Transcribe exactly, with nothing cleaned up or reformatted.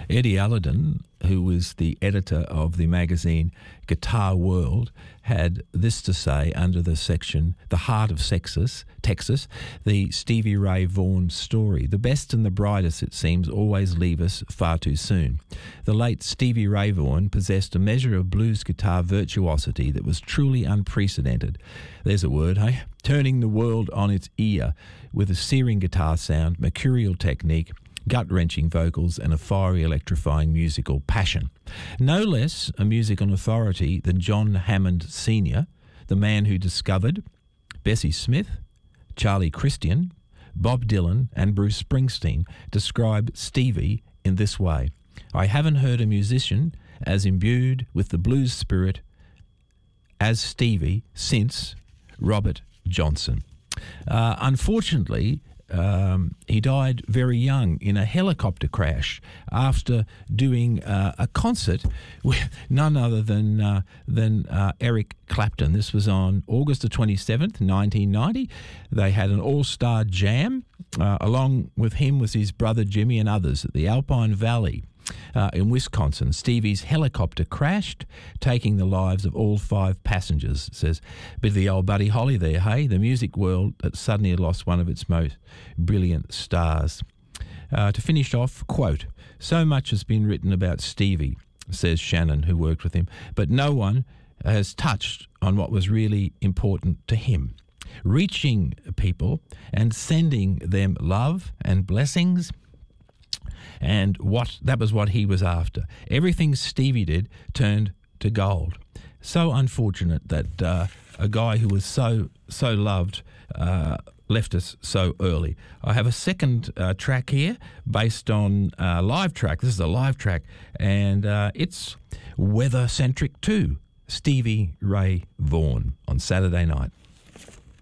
Eddie Alladin, who was the editor of the magazine Guitar World, had this to say under the section The Heart of Texas, Texas, the Stevie Ray Vaughan story. The best and the brightest, it seems, always leave us far too soon. The late Stevie Ray Vaughan possessed a measure of blues guitar virtuosity that was truly unprecedented. There's a word, hey? Turning the world on its ear with a searing guitar sound, mercurial technique, gut-wrenching vocals and a fiery, electrifying musical passion. No less a musical authority than John Hammond Senior, the man who discovered Bessie Smith, Charlie Christian, Bob Dylan and Bruce Springsteen, described Stevie in this way: I haven't heard a musician as imbued with the blues spirit as Stevie since Robert Johnson. Uh, unfortunately, Um, he died very young in a helicopter crash after doing uh, a concert with none other than uh, than uh, Eric Clapton. This was on August the twenty-seventh, nineteen ninety. They had an all-star jam. Uh, along with him was his brother Jimmy and others at the Alpine Valley uh, in Wisconsin. Stevie's helicopter crashed, taking the lives of all five passengers. It says, but the old Buddy Holly there, hey? The music world that suddenly had lost one of its most brilliant stars. Uh, to finish off, quote, so much has been written about Stevie, says Shannon, who worked with him, but no one has touched on what was really important to him. Reaching people and sending them love and blessings. And what that was what he was after. Everything Stevie did turned to gold. So unfortunate that uh, a guy who was so, so loved uh, left us so early. I have a second uh, track here based on a live track. This is a live track, and uh, it's weather-centric too. Stevie Ray Vaughan on Saturday night.